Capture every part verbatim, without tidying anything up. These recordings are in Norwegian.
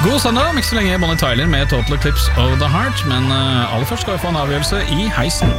God søndag, ikke så lenge Bonnie Tyler med Total Eclipse of the Heart. Men uh, aller først skal vi få en avgjørelse i heisen.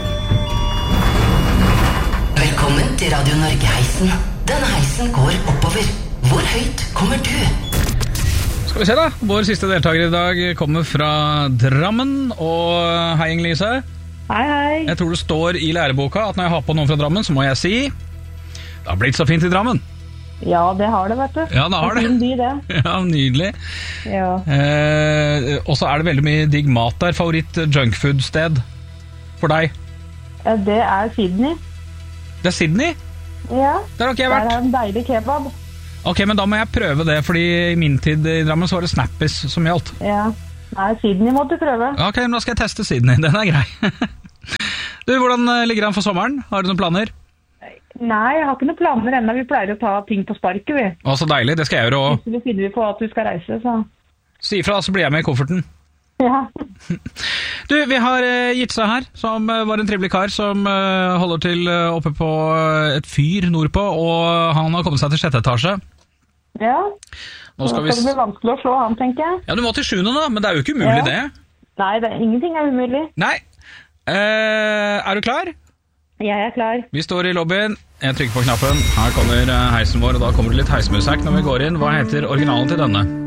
Velkommen til Radio Norge-heisen. Denne heisen går oppover. Hvor høyt kommer du? Skal vi se da, vår siste deltaker i dag kommer fra Drammen. Og hei Inge-Lise. Hei, hei. Jeg tror det står i læreboka at når jeg har på noen fra Drammen, så må jeg si det har blitt så fint i Drammen. Ja, det har det, vet du. Ja, det har det. Det er fin by, det. Ja, nydelig. Ja. Eh, og så er det veldig mye digg mat der. Favoritt junkfood-sted for deg? Ja, det er Sydney. Det er Sydney? Ja. Der har ikke jeg vært. Der er en deilig kebab. Ok, men da må jeg prøve det, fordi i min tid i Drammen så var det Snappis som gjaldt. Ja. Nei, Sydney må du prøve. Ok, men da skal jeg teste Sydney. Den er grei. Du, hvordan ligger han for sommeren? Har du noen planer? Nei, jeg har ikke noen planer ennå. Vi pleier å ta ting på sparket, vi. Å, så deilig. Det skal jeg gjøre også. Hvis vi finner på at du skal reise, så... Si ifra, så blir jeg med i kofferten. Ja. Du, vi har uh, Jitsa her, som uh, var en trivelig kar, som uh, holder til uh, oppe på uh, et fyr nordpå, og han har kommet seg til sjette etasje. Ja. Nå skal, vi... det bli vanskelig å slå han, tenker jeg. Ja, du må til sjuende da, men det er jo ikke umulig ja. det. Nei, det, ingenting er umulig. Nei. Uh, er du klar? Jeg er klar. Vi står i lobbyen, jeg trykker på knappen, her kommer heisen vår, og da kommer det litt heismusikk når vi går inn. Hva heter originalen til denne?